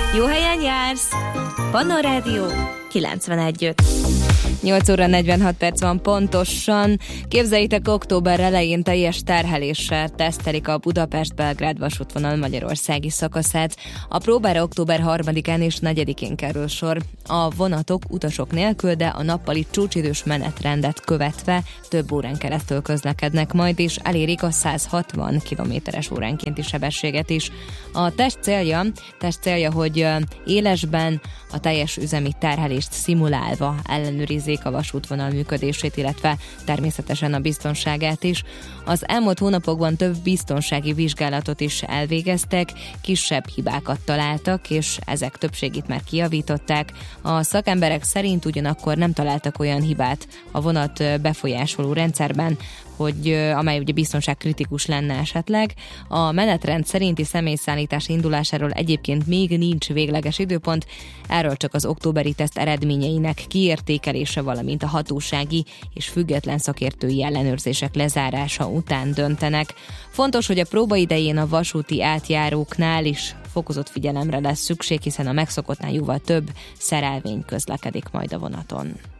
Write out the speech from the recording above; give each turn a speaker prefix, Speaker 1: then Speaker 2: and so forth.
Speaker 1: Jó helyen jársz! Pannon Rádió 91.5. 8 óra 46 perc van pontosan. Képzeljétek, október elején teljes terheléssel tesztelik a Budapest-Belgrád vasútvonal magyarországi szakaszát. A próbára október 3-án és 4-én kerül sor. A vonatok utasok nélkül, de a nappali csúcsidős menetrendet követve több órán keresztül közlekednek majd, és elérik a 160 km/h óránkénti sebességet is. A test célja, hogy élesben a teljes üzemi terhelést szimulálva ellenőrizzék a vasútvonal működését, illetve természetesen a biztonságát is. Az elmúlt hónapokban több biztonsági vizsgálatot is elvégeztek, kisebb hibákat találtak, és ezek többségét már kijavították. A szakemberek szerint ugyanakkor nem találtak olyan hibát a vonat befolyásoló rendszerben, amely ugye biztonságkritikus lenne esetleg. A menetrend szerinti személyszállítás indulásáról egyébként még nincs végleges időpont, erről csak az októberi teszt eredményeinek kiértékelése, valamint a hatósági és független szakértői ellenőrzések lezárása után döntenek. Fontos, hogy a próba idején a vasúti átjáróknál is fokozott figyelemre lesz szükség, hiszen a megszokottnál jóval több szerelvény közlekedik majd a vonaton.